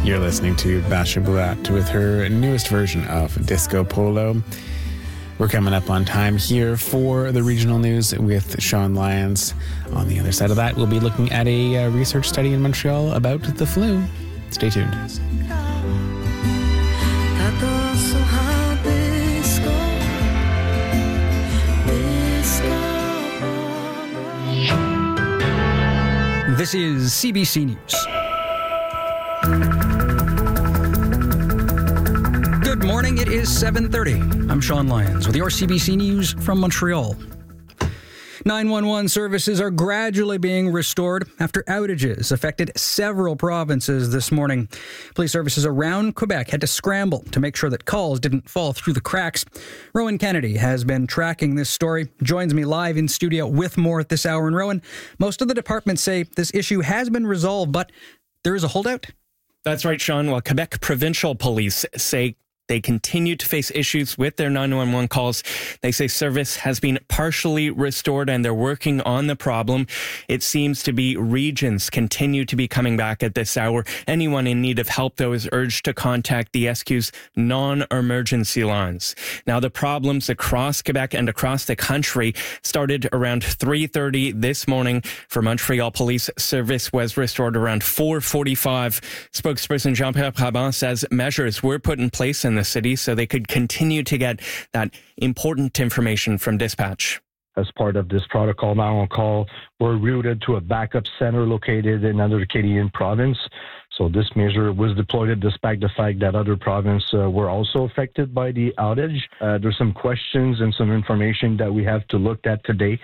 You're listening to Basha Bulat with her newest version of Disco Polo. We're coming up on time here for the regional news with Sean Lyons. On the other side of that, we'll be looking at a research study in Montreal about the flu. Stay tuned. This is CBC News. Good morning, it is 7:30. I'm Sean Lyons with your CBC News from Montreal. 911 services are gradually being restored after outages affected several provinces this morning. Police services around Quebec had to scramble to make sure that calls didn't fall through the cracks. Rowan Kennedy has been tracking this story, joins me live in studio with more at this hour. And Rowan, most of the departments say this issue has been resolved, but there is a holdout? That's right, Sean. Well, Quebec Provincial Police say they continue to face issues with their 911 calls. They say service has been partially restored and they're working on the problem. It seems to be regions continue to be coming back at this hour. Anyone in need of help, though, is urged to contact the SQ's non-emergency lines. Now, the problems across Quebec and across the country started around 3:30 this morning. For Montreal, police service was restored around 4:45. Spokesperson Jean-Pierre Brabant says measures were put in place in the city so they could continue to get that important information from dispatch. As part of this protocol, now on call, we're routed to a backup center located in another Canadian province. So this measure was deployed despite the fact that other provinces were also affected by the outage. There's some questions and some information that we have to look at today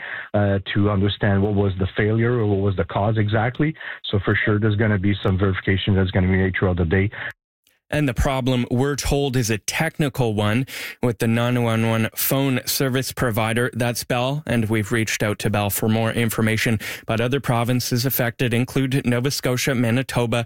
to understand what was the failure or what was the cause exactly. So for sure, there's going to be some verification that's going to be made throughout the day. And the problem, we're told, is a technical one with the 911 phone service provider. That's Bell, and we've reached out to Bell for more information. But other provinces affected include Nova Scotia, Manitoba,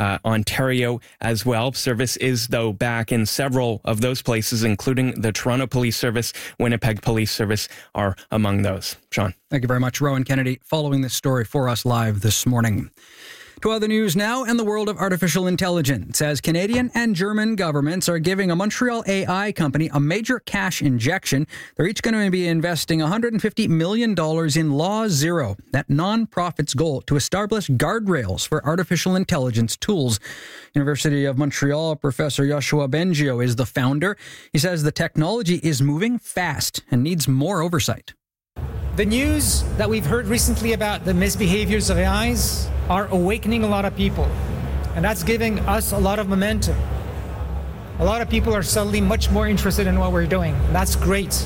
Ontario as well. Service is, though, back in several of those places, including the Toronto Police Service, Winnipeg Police Service are among those. Sean. Thank you very much, Rowan Kennedy, following this story for us live this morning. To other news now in the world of artificial intelligence, as Canadian and German governments are giving a Montreal AI company a major cash injection. They're each going to be investing $150 million in Law Zero, that non-profit's goal to establish guardrails for artificial intelligence tools. University of Montreal Professor Yoshua Bengio is the founder. He says the technology is moving fast and needs more oversight. The news that we've heard recently about the misbehaviors of AIs are awakening a lot of people, and that's giving us a lot of momentum. A lot of people are suddenly much more interested in what we're doing. That's great.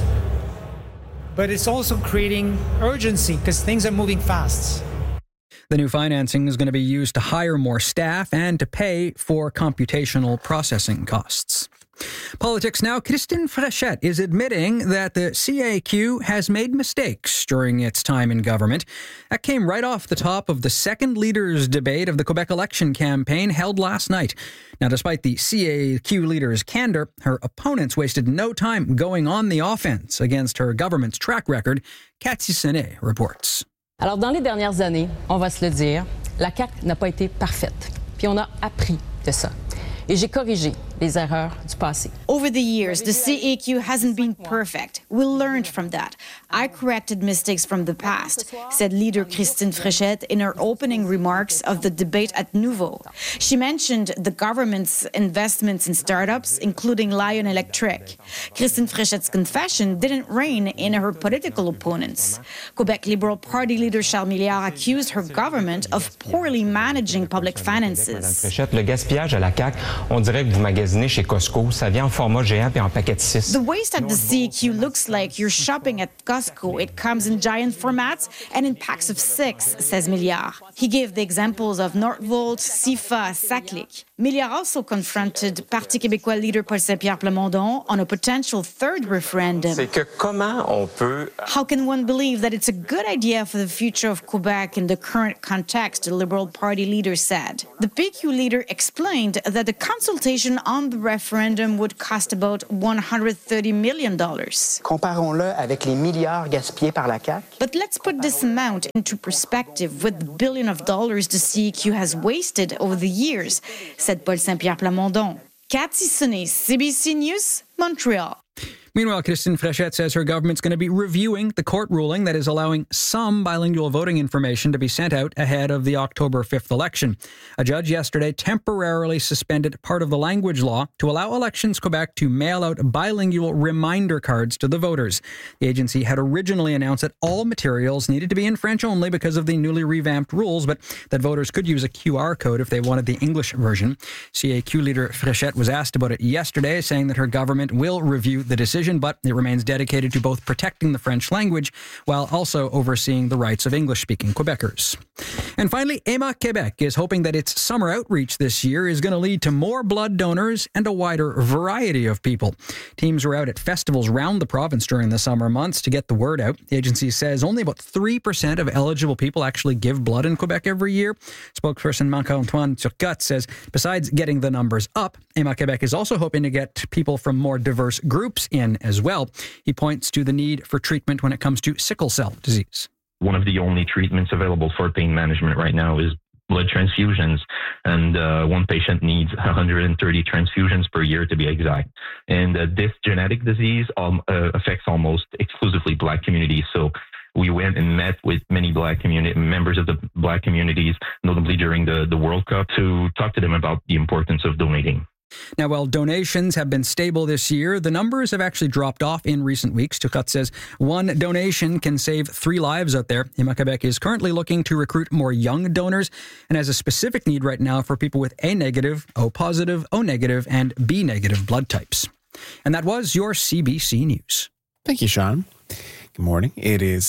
But it's also creating urgency because things are moving fast. The new financing is going to be used to hire more staff and to pay for computational processing costs. Politics now. Christine Frechette is admitting that the CAQ has made mistakes during its time in government. That came right off the top of the second leaders' debate of the Quebec election campaign held last night. Now, despite the CAQ leader's candor, her opponents wasted no time going on the offense against her government's track record. Cathy Senet reports. Alors, dans les dernières années, on va se le dire, la CAQ n'a pas été parfaite. Puis on a appris de ça. Et j'ai corrigé les erreurs du passé. Over the years, the CAQ hasn't been perfect. We learned from that. I corrected mistakes from the past, said leader Christine Frechette in her opening remarks of the debate at Nouveau. She mentioned the government's investments in startups, including Lion Electric. Christine Frechette's confession didn't rein in her political opponents. Quebec Liberal Party leader Charles Milliard accused her government of poorly managing public finances. Frechette, le gaspillage à la CAQ, on dirait que vous magasinez chez Costco, ça vient en format géant puis en paquet de 6. The waste at the CAQ looks like you're shopping at Costco. It comes in giant formats and in packs of 6, says Milliard. He gave the examples of Northvolt, Sifa, Saclic. Milliard also confronted Parti québécois leader Paul Saint-Pierre Plamondon on a potential third referendum. C'est que comment on peut... How can one believe that it's a good idea for the future of Quebec in the current context, the Liberal Party leader said. The PQ leader explained that the consultation on the referendum would cost about $130 million. Comparons-le avec les milliards gaspillés par la CAQ. But let's put this amount into perspective with the billion of dollars the CAQ has wasted over the years, said said Paul Saint-Pierre Plamondon. Cathy Sonnet, CBC News, Montreal. Meanwhile, Christine Frechette says her government's going to be reviewing the court ruling that is allowing some bilingual voting information to be sent out ahead of the October 5th election. A judge yesterday temporarily suspended part of the language law to allow Elections Quebec to mail out bilingual reminder cards to the voters. The agency had originally announced that all materials needed to be in French only because of the newly revamped rules, but that voters could use a QR code if they wanted the English version. CAQ leader Frechette was asked about it yesterday, saying that her government will review the decision, but it remains dedicated to both protecting the French language while also overseeing the rights of English-speaking Quebecers. And finally, Emma Quebec is hoping that its summer outreach this year is going to lead to more blood donors and a wider variety of people. Teams were out at festivals around the province during the summer months to get the word out. The agency says only about 3% of eligible people actually give blood in Quebec every year. Spokesperson Marc-Antoine Turcotte says besides getting the numbers up, Emma Quebec is also hoping to get people from more diverse groups in as well. He points to the need for treatment when it comes to sickle cell disease. One of the only treatments available for pain management right now is blood transfusions, and one patient needs 130 transfusions per year to be exact. And this genetic disease affects almost exclusively Black communities. So we went and met with many Black members of the Black communities, notably during the World Cup, to talk to them about the importance of donating. Now, while donations have been stable this year, the numbers have actually dropped off in recent weeks. Turcotte says one donation can save 3 lives out there. Emma Quebec is currently looking to recruit more young donors and has a specific need right now for people with A negative, O positive, O negative, and B negative blood types. And that was your CBC News. Thank you, Sean. Good morning. It is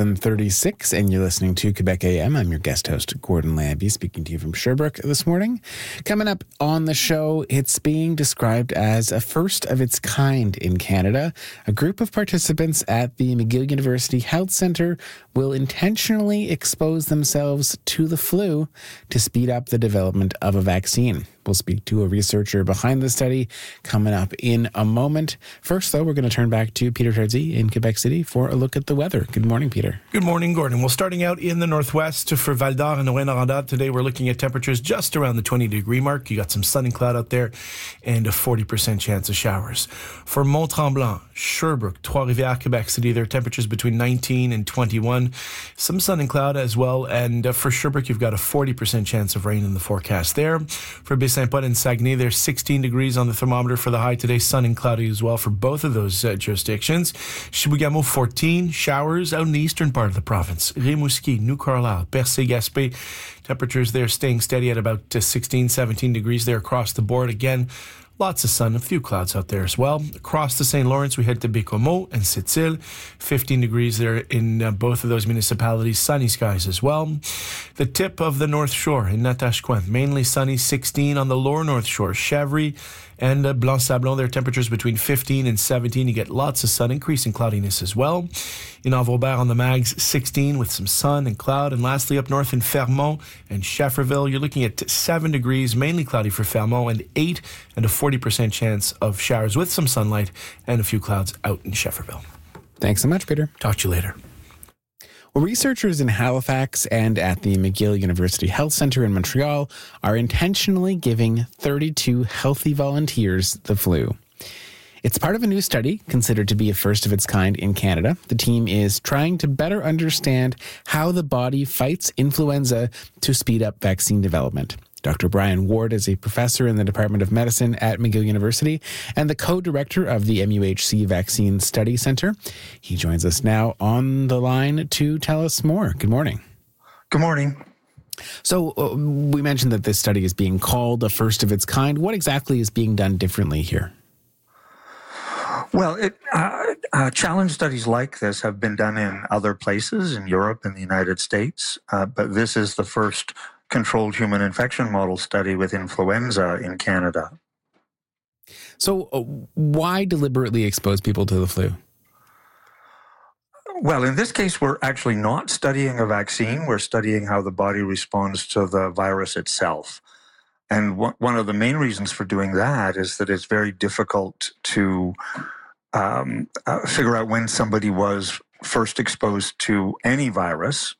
7:36, and you're listening to Quebec AM. I'm your guest host, Gordon Lambie, speaking to you from Sherbrooke this morning. Coming up on the show, it's being described as a first of its kind in Canada. A group of participants at the McGill University Health Centre will intentionally expose themselves to the flu to speed up the development of a vaccine. We'll speak to a researcher behind the study coming up in a moment. First, though, we're going to turn back to Peter Tardy in Quebec City for a look at the weather. Good morning, Peter. Good morning, Gordon. Well, starting out in the northwest for Val d'Or and Rouyn-Noranda, today we're looking at temperatures just around the 20-degree mark. You got some sun and cloud out there and a 40% chance of showers. For Mont-Tremblant, Sherbrooke, Trois-Rivières, Quebec City, there are temperatures between 19 and 21. Some sun and cloud as well. And for Sherbrooke, you've got a 40% chance of rain in the forecast there. For Baie-Saint-Paul and Saguenay, there's 16 degrees on the thermometer for the high today. Sun and cloudy as well for both of those jurisdictions. Chibougamau, 14. Showers out in the eastern part of the province. Rimouski, New Carlisle, Percé, Gaspé. Temperatures there staying steady at about 16, 17 degrees there across the board. Again, lots of sun, a few clouds out there as well. Across the St. Lawrence, we head to Bécomo and Sept-Îles. 15 degrees there in both of those municipalities. Sunny skies as well. The tip of the North Shore in Natashquan, mainly sunny, 16 on the lower North Shore. Chèvre and Blanc-Sablon, their temperatures between 15 and 17. You get lots of sun, increasing cloudiness as well. In Envauxbert on the Mags, 16 with some sun and cloud. And lastly, up north in Fermont and Schefferville, you're looking at 7 degrees, mainly cloudy for Fermont, and 8 and a 40% chance of showers with some sunlight and a few clouds out in Schefferville. Thanks so much, Peter. Talk to you later. Well, researchers in Halifax and at the McGill University Health Centre in Montreal are intentionally giving 32 healthy volunteers the flu. It's part of a new study considered to be a first of its kind in Canada. The team is trying to better understand how the body fights influenza to speed up vaccine development. Dr. Brian Ward is a professor in the Department of Medicine at McGill University and the co-director of the MUHC Vaccine Study Center. He joins us now on the line to tell us more. Good morning. Good morning. So we mentioned that this study is being called a first of its kind. What exactly is being done differently here? Well, challenge studies like this have been done in other places, in Europe and the United States, but this is the first controlled human infection model study with influenza in Canada. So why deliberately expose people to the flu? Well, in this case, we're actually not studying a vaccine. We're studying how the body responds to the virus itself. And one of the main reasons for doing that is that it's very difficult to figure out when somebody was first exposed to any virus,